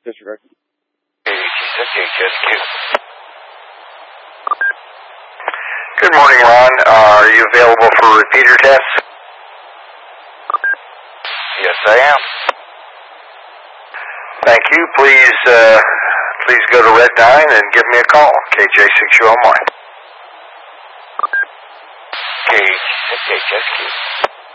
Disregard. KHSQ. Good morning, Ron. Are you available for repeater tests? Yes, I am. Thank you. Please go to Red 9 and give me a call. KJ6UMY. KHSQ.